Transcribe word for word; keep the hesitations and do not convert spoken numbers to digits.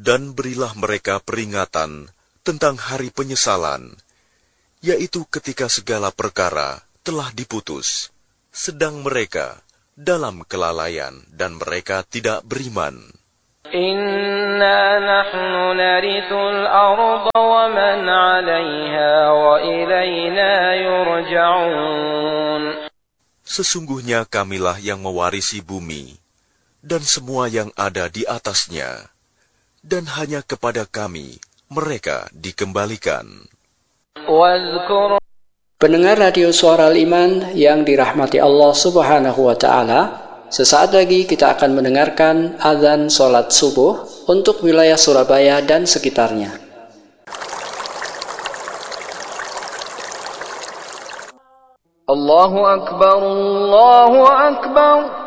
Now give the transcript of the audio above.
Dan berilah mereka peringatan tentang hari penyesalan, yaitu ketika segala perkara telah diputus, sedang mereka dalam kelalaian dan mereka tidak beriman. Inna nahnu narithul arda wa man 'alayha wa ilayna yurja'un. Sesungguhnya kamilah yang mewarisi bumi dan semua yang ada di atasnya, dan hanya kepada kami mereka dikembalikan. Pendengar radio Suara Al-Iman yang dirahmati Allah Subhanahu wa Ta'ala, sesaat lagi kita akan mendengarkan azan sholat subuh untuk wilayah Surabaya dan sekitarnya. Allahu Akbar, Allahu Akbar.